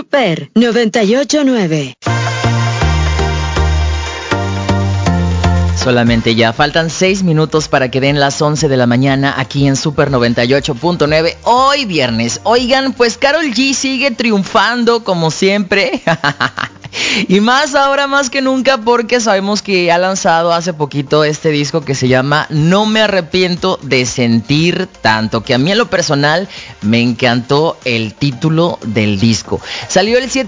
Super 98.9. Solamente ya faltan 6 minutos para que den las 11 de la mañana aquí en Super 98.9. Hoy viernes. Oigan, pues Karol G sigue triunfando como siempre. Y más ahora más que nunca porque sabemos que ha lanzado hace poquito este disco que se llama No me arrepiento de sentir tanto, que a mí en lo personal me encantó el título del disco. Salió el 7